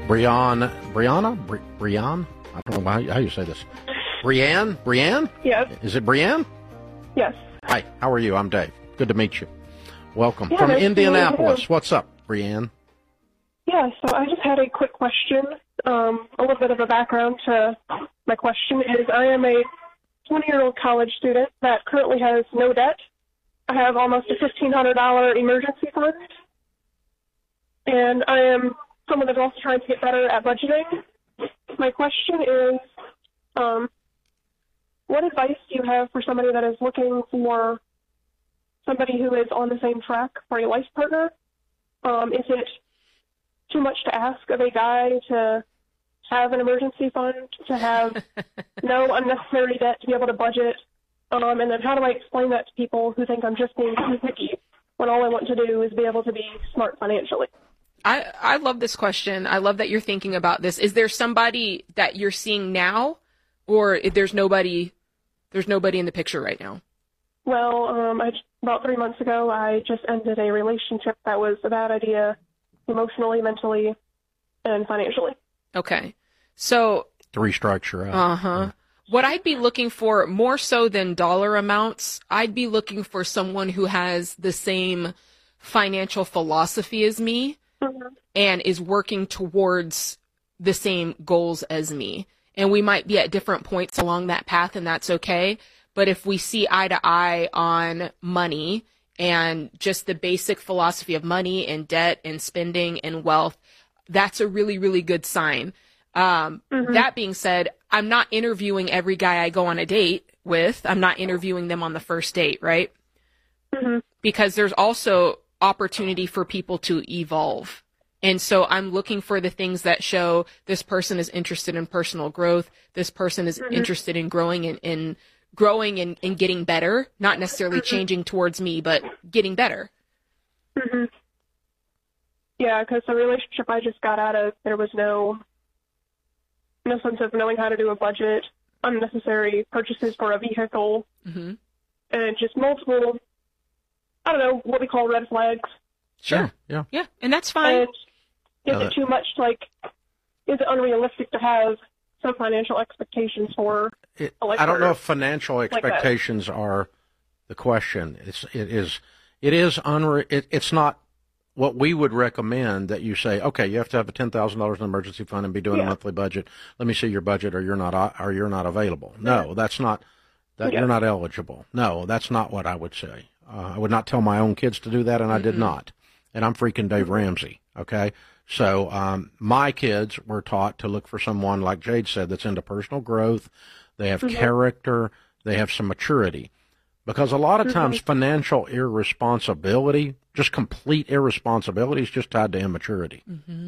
Brianne? I don't know how you say this. Brianne? Yes. Is it Brianne? Yes. Hi, how are you? I'm Dave. Good to meet you. Welcome. Yeah, From nice to meet Indianapolis. you. What's up, Brianne? Yeah, so I just had a quick question. A little bit of a background to my question is I am a 20-year-old college student that currently has no debt. I have almost a $1,500 emergency fund. And I am someone that's also trying to get better at budgeting. My question is, what advice do you have for somebody that is looking for somebody who is on the same track for a life partner? Is it too much to ask of a guy to have an emergency fund, to have no unnecessary debt, to be able to budget? And then how do I explain that to people who think I'm just being too picky when all I want to do is be able to be smart financially? I love this question. I love that you're thinking about this. Is there somebody that you're seeing now, or if there's nobody in the picture right now? Well, about 3 months ago, I just ended a relationship that was a bad idea emotionally, mentally, and financially. Okay. So To restructure out. Uh-huh. What I'd be looking for, more so than dollar amounts, I'd be looking for someone who has the same financial philosophy as me and is working towards the same goals as me. And we might be at different points along that path, and that's okay. But if we see eye to eye on money and just the basic philosophy of money and debt and spending and wealth, that's a really, really good sign. That being said, I'm not interviewing every guy I go on a date with. I'm not interviewing them on the first date, right? Because there's also opportunity for people to evolve. And so I'm looking for the things that show this person is interested in personal growth. This person is interested in growing and getting better, not necessarily changing towards me, but getting better. Yeah, because the relationship I just got out of, there was no sense of knowing how to do a budget, unnecessary purchases for a vehicle, and just multiple, I don't know, what we call red flags. Sure. Yeah. Yeah, and that's fine. And is it too much, is it unrealistic to have some financial expectations for a life I don't partner know if financial expectations are the question. It's not what we would recommend that you say, okay, you have to have a $10,000 in emergency fund and be doing a monthly budget. Let me see your budget, or you're not available. No, that's not that. You're not eligible. No, that's not what I would say. I would not tell my own kids to do that, and I did not. And I'm freaking Dave Ramsey. Okay, so my kids were taught to look for someone, like Jade said, that's into personal growth. They have character. They have some maturity. Because a lot of times financial irresponsibility, just complete irresponsibility, is just tied to immaturity.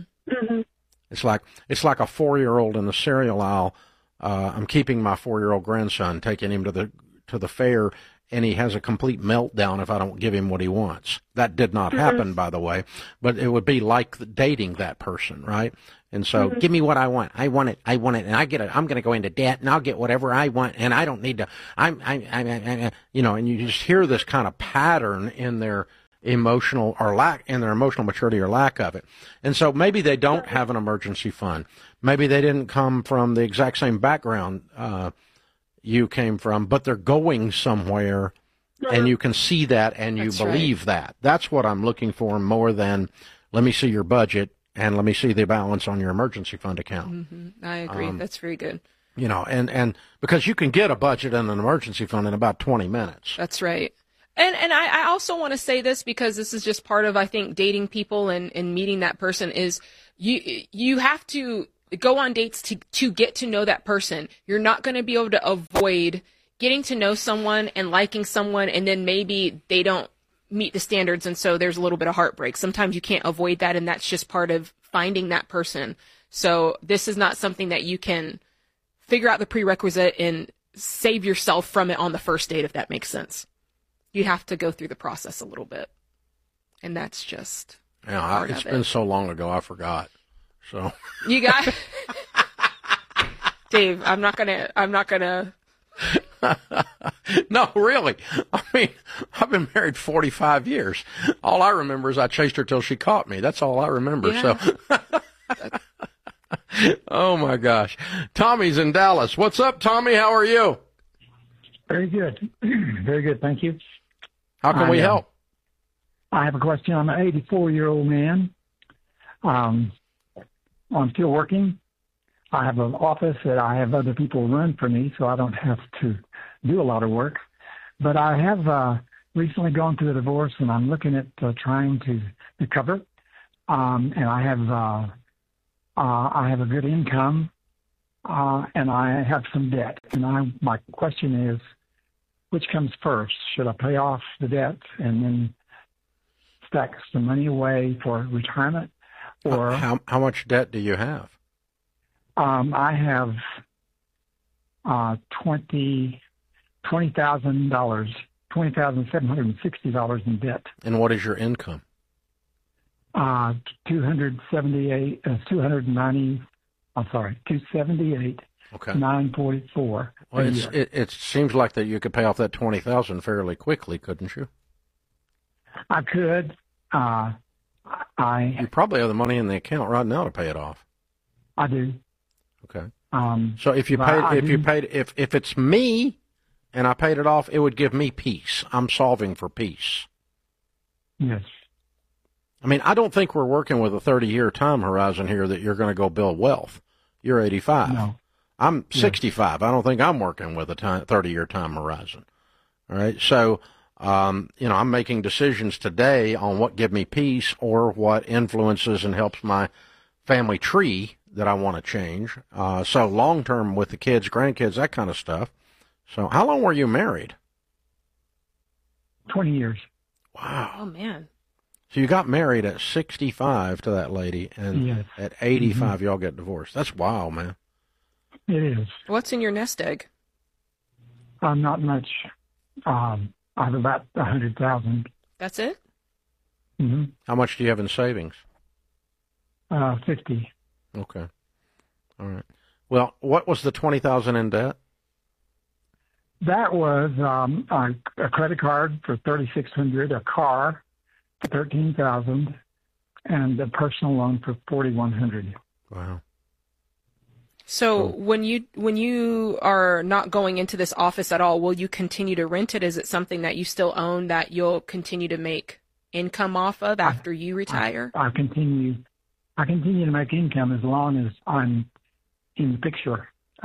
It's like a 4-year-old in the cereal aisle. I'm keeping my 4-year-old grandson, taking him to the fair, and he has a complete meltdown if I don't give him what he wants. That did not happen, by the way, but it would be like dating that person, right? And so, give me what I want. I want it, and I get it. I'm going to go into debt, and I'll get whatever I want, and I don't need to. And you just hear this kind of pattern in their emotional maturity or lack of it. And so maybe they don't have an emergency fund. Maybe they didn't come from the exact same background you came from, but they're going somewhere, and you can see that, and you believe that. That's what I'm looking for, more than let me see your budget and let me see the balance on your emergency fund account. I agree. That's very good. And because you can get a budget and an emergency fund in about 20 minutes. That's right. And I also want to say this, because this is just part of, I think, dating people and meeting that person, is you have to go on dates to get to know that person. You're not going to be able to avoid getting to know someone and liking someone, and then maybe they don't meet the standards, and so there's a little bit of heartbreak. Sometimes you can't avoid that, and that's just part of finding that person. So this is not something that you can figure out the prerequisite and save yourself from it on the first date, if that makes sense. You have to go through the process a little bit, and that's just it's been so long ago, I forgot. So you got Dave. I'm not gonna. No, really. I mean, I've been married 45 years. All I remember is I chased her till she caught me. That's all I remember. Yeah. So Oh, my gosh. Tommy's in Dallas. What's up, Tommy? How are you? Very good. Very good. Thank you. How can we help? I have a question. I'm an 84-year-old man. I'm still working. I have an office that I have other people run for me, so I don't have to do a lot of work. But I have recently gone through a divorce, and I'm looking at trying to recover. And I have a good income, and I have some debt. And my question is, which comes first? Should I pay off the debt and then stack some money away for retirement? Or how much debt do you have? I have $20,760 in debt. And what is your income? 278. Okay. 944. Well, it seems like that you could pay off that $20,000 fairly quickly, couldn't you? I could. You probably have the money in the account right now to pay it off. I do. Okay. So if it's me and I paid it off, it would give me peace. I'm solving for peace. Yes. I mean, I don't think we're working with a 30-year time horizon here that you're going to go build wealth. You're 85. No. I'm 65. I don't think I'm working with a 30-year time horizon. All right. So, I'm making decisions today on what give me peace or what influences and helps my family tree that I want to change. So long term with the kids, grandkids, that kind of stuff. So how long were you married? 20 years. Wow. Oh, man. So you got married at 65 to that lady, and yes. At 85 y'all get divorced. That's wild, man. It is. What's in your nest egg? Not much. I have about 100,000. That's it? Mm-hmm. How much do you have in savings? 50. Okay. All right. Well, what was the 20,000 in debt? That was a credit card for $3,600, a car for $13,000, and a personal loan for $4,100. Wow. So when you are not going into this office at all, will you continue to rent it? Is it something that you still own that you'll continue to make income off of after you retire? I continue to make income as long as I'm in the picture.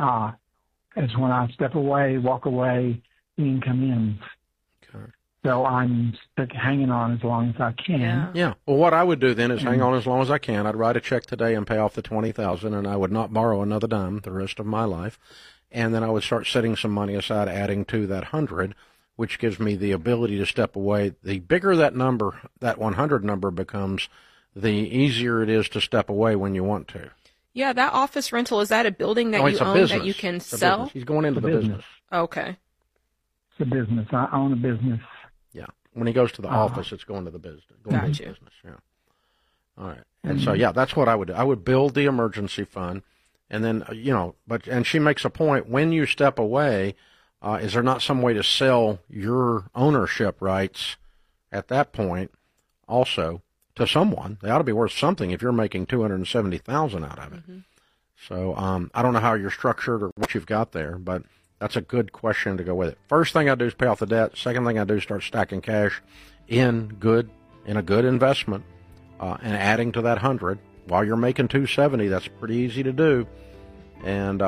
As when I step away, walk away, the income ends. Okay. So I'm hanging on as long as I can. Yeah. Well, what I would do then is hang on as long as I can. I'd write a check today and pay off the $20,000, and I would not borrow another dime the rest of my life. And then I would start setting some money aside, adding to that 100, which gives me the ability to step away. The bigger that number, that 100 number becomes, the easier it is to step away when you want to. Yeah, that office rental, is that a building that you own business. that you can it's sell? He's going into the business. Okay. It's a business. I own a business. Yeah. When he goes to the office, it's going to the business. Gotcha. Business, yeah. All right. And so, yeah, that's what I would do. I would build the emergency fund. And then, and she makes a point, when you step away, is there not some way to sell your ownership rights at that point also to someone? They ought to be worth something if you're making $270,000 out of it. Mm-hmm. So I don't know how you're structured or what you've got there, but that's a good question to go with it. First thing I do is pay off the debt. Second thing I do is start stacking cash in a good investment and adding to that 100. While you're making 270, that's pretty easy to do. And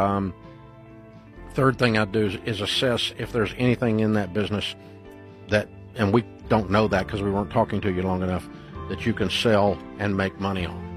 third thing I do is assess if there's anything in that business and we don't know that because we weren't talking to you long enough, that you can sell and make money on.